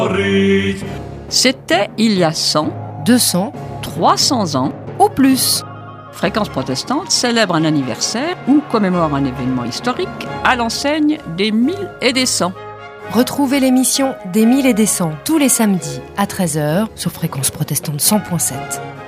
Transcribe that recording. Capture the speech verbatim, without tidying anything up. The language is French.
C'était il y a cent, deux cents, trois cents ans. ou plus. Fréquence protestante célèbre un anniversaire ou commémore un événement historique à l'enseigne des mille et des cents. Retrouvez l'émission Des mille et des cents tous les samedis à treize heures sur Fréquence protestante cent point sept.